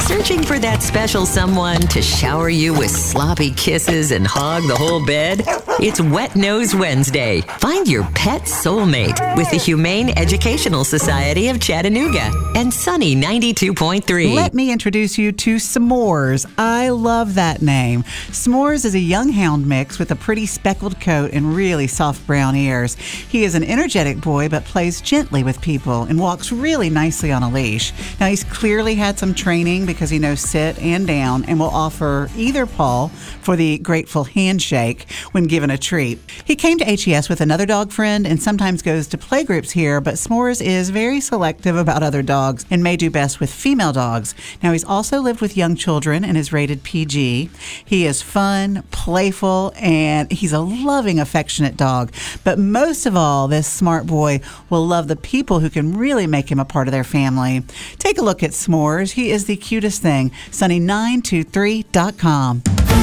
Searching for that special someone to shower you with sloppy kisses and hog the whole bed? It's Wet Nose Wednesday. Find your pet soulmate with the Humane Educational Society of Chattanooga and Sunny 92.3. Let me introduce you to S'mores. I love that name. S'mores is a young hound mix with a pretty speckled coat and really soft brown ears. He is an energetic boy but plays gently with people and walks really nicely on a leash. Now, he's clearly had some training because he knows sit and down and will offer either paw for the grateful handshake when given a treat. He came to HES with another dog friend and sometimes goes to playgroups here, but S'mores is very selective about other dogs and may do best with female dogs. Now, he's also lived with young children and is rated PG. He is fun, playful, and he's a loving, affectionate dog. But most of all, this smart boy will love the people who can really make him a part of their family. Take a look at S'mores. He is the cutest thing. Sunny923.com.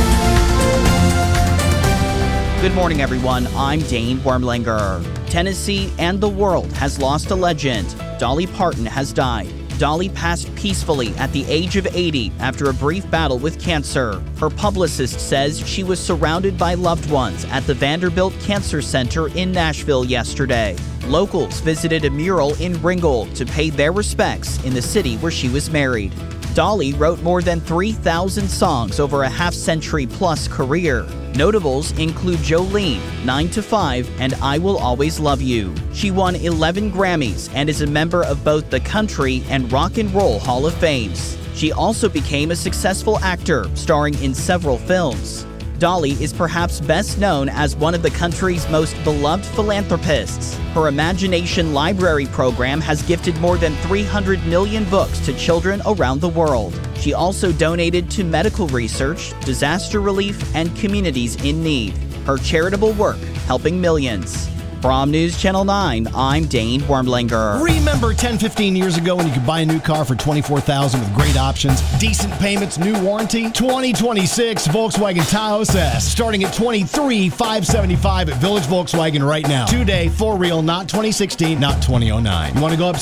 Good morning, everyone. I'm Dane Wormlinger. Tennessee and the world has lost a legend. Dolly Parton has died. Dolly passed peacefully at the age of 80 after a brief battle with cancer. Her publicist says she was surrounded by loved ones at the Vanderbilt Cancer Center in Nashville yesterday. Locals visited a mural in Ringgold to pay their respects in the city where she was married. Dolly wrote more than 3,000 songs over a half-century-plus career. Notables include Jolene, 9 to 5, and I Will Always Love You. She won 11 Grammys and is a member of both the Country and Rock and Roll Hall of Fames. She also became a successful actor, starring in several films. Dolly is perhaps best known as one of the country's most beloved philanthropists. Her Imagination Library program has gifted more than 300 million books to children around the world. She also donated to medical research, disaster relief, and communities in need. Her charitable work helping millions. From News Channel 9, I'm Dane Wormlinger. Remember 10-15 years ago when you could buy a new car for $24,000 with great options, decent payments, new warranty? 2026 Volkswagen Tahoe S, starting at $23,575 at Village Volkswagen right now. Today, for real, not 2016, not 2009. You want to go up